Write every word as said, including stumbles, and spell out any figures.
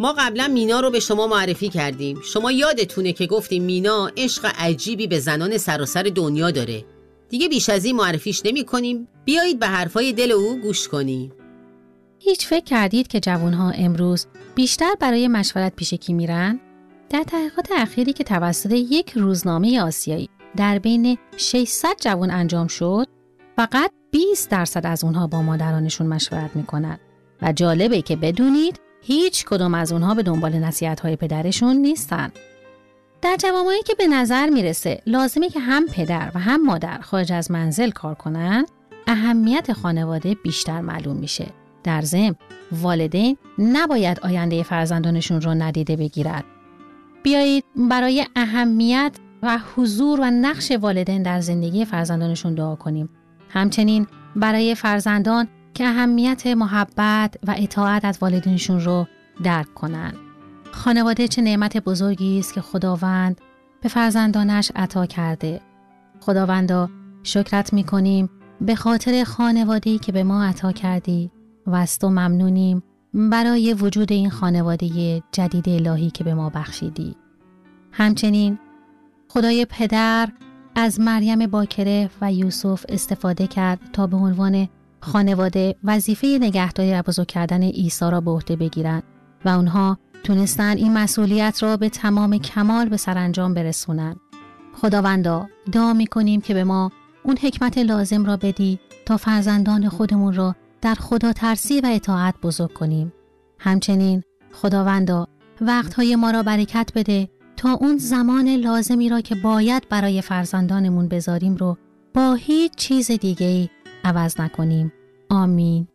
ما قبلا مینا رو به شما معرفی کردیم. شما یادتونه که گفتیم مینا عشق عجیبی به زنان سراسر دنیا داره. دیگه بیش از این معرفیش نمی کنیم. بیایید به حرفای دل او گوش کنیم. هیچ فکر کردید که جوانها امروز بیشتر برای مشورت پیش کی میرن؟ در تحقیقات اخیری که توسط یک روزنامه آسیایی در بین ششصد جوان انجام شد، فقط بیست درصد از اونها با مادرانشون مشورت میکنن و جالبه که بدونید هیچ کدوم از اونها به دنبال نصیحت‌های پدرشون نیستن. در جوامعی که به نظر میرسه لازمه که هم پدر و هم مادر خارج از منزل کار کنن، اهمیت خانواده بیشتر معلوم میشه. در ضمن والدین نباید آینده فرزندانشون رو ندیده بگیرد. بیایید برای اهمیت و حضور و نقش والدین در زندگی فرزندانشون دعا کنیم. همچنین برای فرزندان که اهمیت محبت و اطاعت از والدینشون رو درک کنن. خانواده چه نعمت بزرگی است که خداوند به فرزندانش عطا کرده. خداوندا شکرت می‌کنیم به خاطر خانواده‌ای که به ما عطا کردی و از تو ممنونیم برای وجود این خانواده جدید الهی که به ما بخشیدی. همچنین خدای پدر از مریم باکره و یوسف استفاده کرد تا به عنوان خانواده وظیفه نگهداری و بزرگ کردن عیسی را به عهده بگیرند و اونها تونستن این مسئولیت را به تمام کمال به سرانجام برسونن. خداوندا دعا می‌کنیم که به ما اون حکمت لازم را بدی تا فرزندان خودمون را در خدا ترسی و اطاعت بزرگ کنیم. همچنین خداوندا وقتهای ما را برکت بده تا اون زمان لازمی را که باید برای فرزندانمون بذاریم رو با هیچ چیز دیگه‌ای عوض نکنیم. آمین.